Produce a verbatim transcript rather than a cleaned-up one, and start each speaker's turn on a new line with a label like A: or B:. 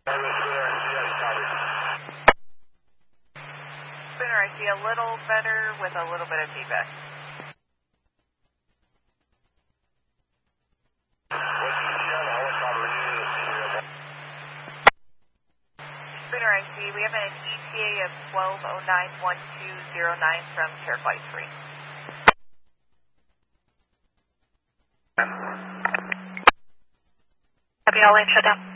A: Spinner, I see a little better with a little bit of feedback. Spinner, I see we have an E T A of twelve oh nine one two zero nine from Chair Flight three. Copy, all lane shut down.